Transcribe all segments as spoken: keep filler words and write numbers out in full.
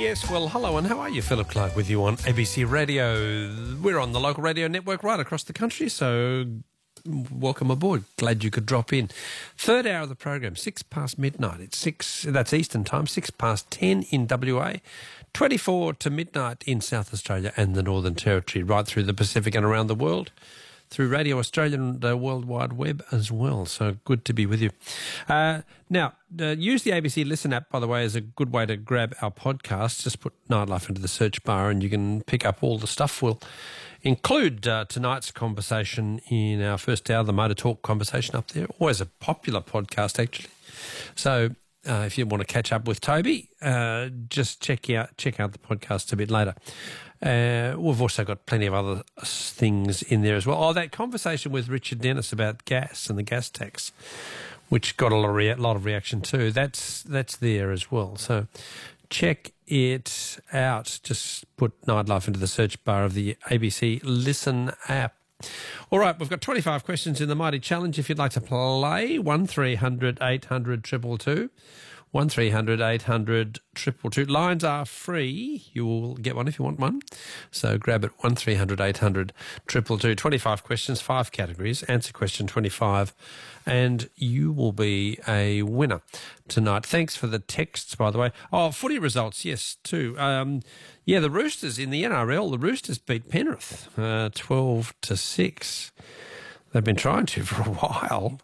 Yes, well, hello and how are you? Philip Clark with you on A B C Radio. We're on the local radio network right across the country, so welcome aboard. Glad you could drop in. Third hour of the program, six past midnight. It's six, that's Eastern time, six past ten in W A, twenty-four to midnight in South Australia and the Northern Territory, right through the Pacific and around the world, through Radio Australia and the World Wide Web as well. So good to be with you. Uh, now, uh, use the A B C Listen app, by the way, as a good way to grab our podcast. Just put Nightlife into the search bar and you can pick up all the stuff. We'll include uh, tonight's conversation in our first hour, the Motor Talk conversation up there. Always a popular podcast, actually. So uh, if you want to catch up with Toby, uh, just check out, check out the podcast a bit later. Uh, we've also got plenty of other things in there as well. Oh, that conversation with Richard Dennis about gas and the gas tax, which got a lot of, rea- lot of reaction too. That's that's there as well. So check it out. Just put Nightlife into the search bar of the A B C Listen app. All right, we've got twenty-five questions in the Mighty Challenge. If you'd like to play, one three hundred eight hundred two two two. one three hundred eight hundred two two two. Lines are free. You will get one if you want one. So grab it, one three hundred eight hundred two two two. twenty-five questions, five categories. Answer question twenty-five and you will be a winner tonight. Thanks for the texts, by the way. Oh, footy results, yes, too. Um, yeah, the Roosters in the N R L, the Roosters beat Penrith uh, twelve to six. They've been trying to for a while.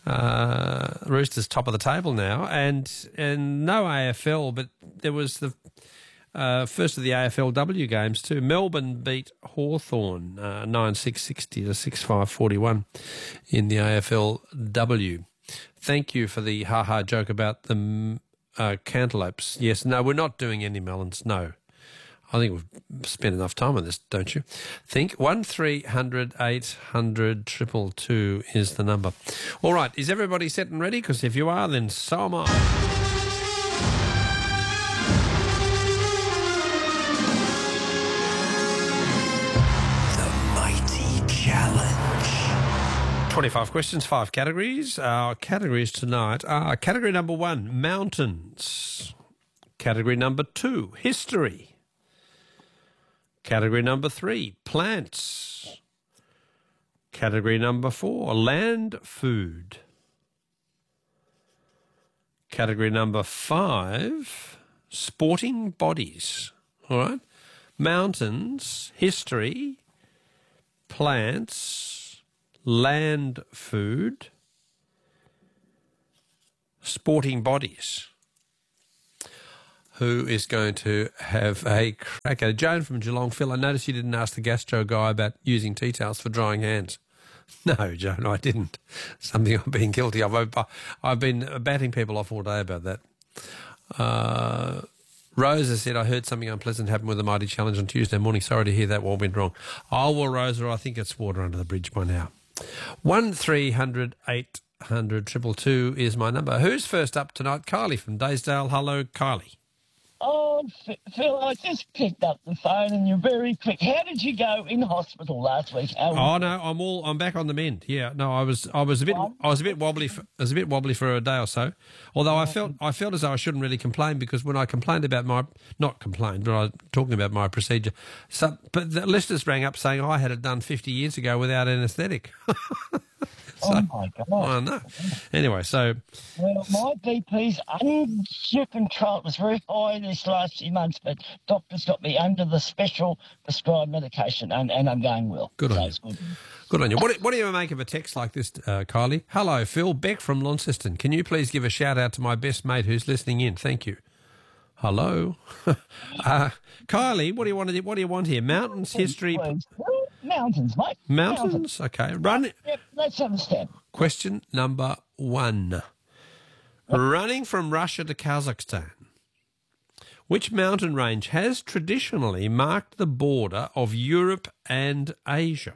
Uh, Roosters top of the table now, and and no A F L, but there was the uh, first of the A F L W games too. Melbourne beat Hawthorn uh, nine six sixty to six five forty-one in the A F L W. Thank you for the ha-ha joke about the uh, cantaloupes. Yes, no, we're not doing any melons, no. I think we've spent enough time on this, don't you? Think one three hundred eight hundred two two two is the number. All right, is everybody set and ready? Because if you are, then so am I. The Mighty Challenge. twenty-five questions, five categories. Our categories tonight are category number one, mountains. Category number two, history. Category number three, plants. Category number four, land food. Category number five, sporting bodies. All right? Mountains, history, plants, land food, sporting bodies. Who is going to have a cracker? Joan from Geelong. Phil, I noticed you didn't ask the gastro guy about using tea towels for drying hands. No, Joan, I didn't. Something I've been guilty of. I've, I've been batting people off all day about that. Uh, Rosa said, I heard something unpleasant happen with the Mighty Challenge on Tuesday morning. Sorry to hear that. What went wrong? Oh, well, Rosa, I think it's water under the bridge by now. one three hundred eight hundred two two two is my number. Who's first up tonight? Kylie from Daysdale. Hello, Kylie. Oh, Phil, I just picked up the phone and you're very quick. How did you go in hospital last week? How oh no, I'm all I'm back on the mend. Yeah, no, I was I was a bit I was a bit wobbly. For, I was a bit wobbly for a day or so. Although I felt I felt as though I shouldn't really complain because when I complained about my not complained, but I was talking about my procedure. So, but the listeners rang up saying I had it done fifty years ago without anaesthetic. So, oh, my God. I know. Anyway, so... Well, my B P's under control. It was very high this last few months, but doctors got me under the special prescribed medication, and, and I'm going well. Good on so you. Good. good on you. What, what do you make of a text like this, uh, Kylie? Hello, Phil. Beck from Launceston. Can you please give a shout-out to my best mate who's listening in? Thank you. Hello. uh, Kylie, what do you want to do? What do you want here? Mountains, history... Please. Mountains, mate. Mountains? Mountains. Okay. Run. Yep, let's have a step. Question number one. Yep. Running from Russia to Kazakhstan, which mountain range has traditionally marked the border of Europe and Asia?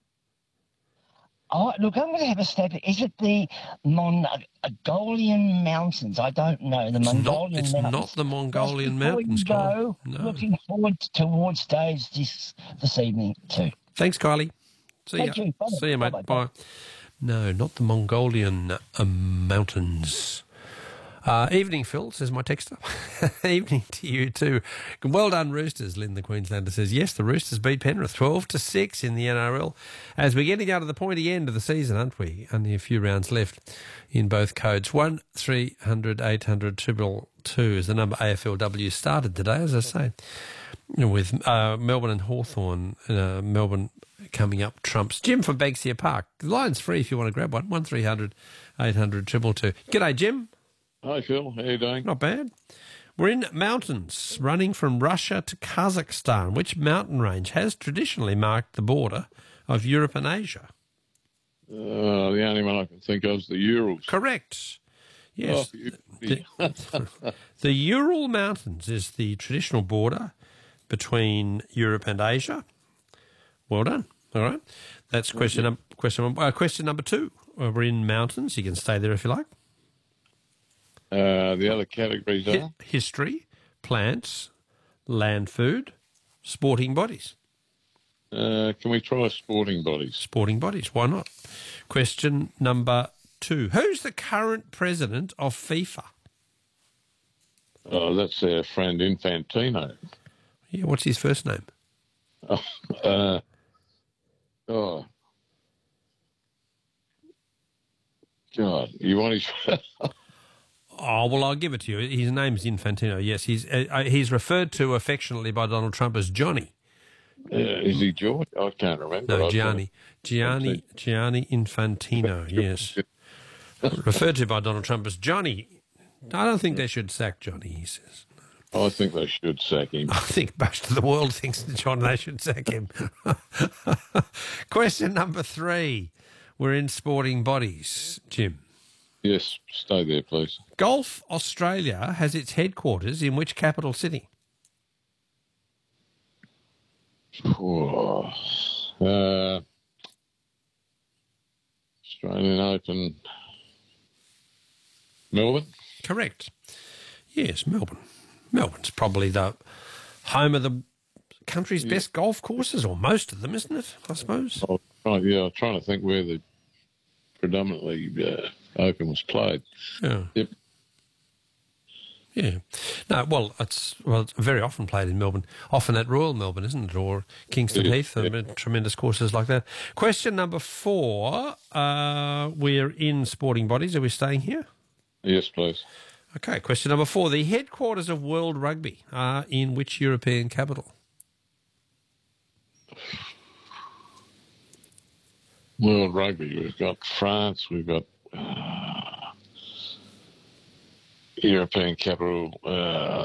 Oh, look, I'm going to have a step. Is it the Mongolian Mountains? I don't know. The It's, Mongolian not, it's Mountains. not the Mongolian Before Mountains, you go, Kylie. No. looking forward towards Dave's this, this evening too. Thanks, Kylie. See Thank ya. you. Bye. See you, mate. Bye-bye. Bye. No, not the Mongolian uh, mountains. Uh, evening, Phil, says my texter. Evening to you too. Well done, Roosters, Lynn the Queenslander says. Yes, the Roosters beat Penrith twelve to six in the N R L. As we're getting out of the pointy end of the season, aren't we? Only a few rounds left in both codes. one three hundred eight hundred two two two is the number A F L W started today, as I say, with uh, Melbourne and Hawthorn. Uh, Melbourne coming up trumps. Jim from Banksia Park. The line's free if you want to grab one. one three hundred eight hundred two two two. G'day, Jim. Hi, Phil. How you doing? Not bad. We're in mountains running from Russia to Kazakhstan. Which mountain range has traditionally marked the border of Europe and Asia? Uh, the only one I can think of is the Urals. Correct. Yes. Oh, the, the Ural Mountains is the traditional border between Europe and Asia. Well done. All right. That's question, num- question, uh, question number two. Uh, we're in mountains. You can stay there if you like. Uh, the other categories Hi- are? history, plants, land food, sporting bodies. Uh, can we try sporting bodies? Sporting bodies, why not? Question number two. Who's the current president of FIFA? Oh, that's our friend Infantino. Yeah, what's his first name? Oh, uh, oh. God, you want his... Oh, well, I'll give it to you. His name's Infantino, yes. He's uh, he's referred to affectionately by Donald Trump as Johnny. Uh, is he George? I can't remember. No, I Gianni. Gianni, Gianni Infantino, yes. Referred to by Donald Trump as Johnny. I don't think they should sack Johnny, he says. I think they should sack him. I think most of the world thinks that John they should sack him. Question number three. We're in sporting bodies, Jim. Yes, stay there, please. Golf Australia has its headquarters in which capital city? Oh, uh, Australian Open, Melbourne? Correct. Yes, Melbourne. Melbourne's probably the home of the country's Yeah. best golf courses, or most of them, isn't it, I suppose? Oh, right, yeah, I'm trying to think where the predominantly uh, Open was played. Yeah. Yep. Yeah. No, well, it's well, it's very often played in Melbourne, often at Royal Melbourne, isn't it, or Kingston Yeah, Heath, yeah. and tremendous courses like that. Question number four. Uh, we're in sporting bodies. Are we staying here? Yes, please. Okay, question number four. The headquarters of World Rugby are in which European capital? World Rugby, we've got France, we've got uh, European capital, uh,